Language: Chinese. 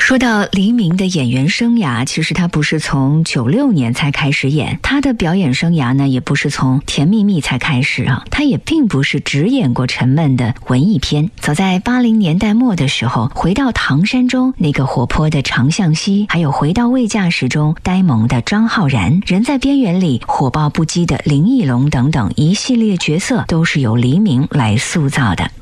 说到黎明的演员生涯，其实他不是从96年才开始演，他的表演生涯呢也不是从甜蜜蜜才开始啊，他也并不是只演过沉闷的文艺片。早在80年代末的时候，回到唐山中那个活泼的常向西，还有回到未嫁时中呆萌的张浩然，人在边缘里火爆不羁的林奕龙等等一系列角色都是由黎明来塑造的。